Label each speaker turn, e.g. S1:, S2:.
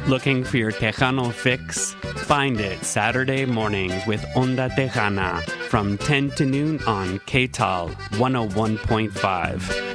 S1: Looking for your Tejano fix? Find it Saturday mornings with Onda Tejana from 10 to noon on KTAL 101.5.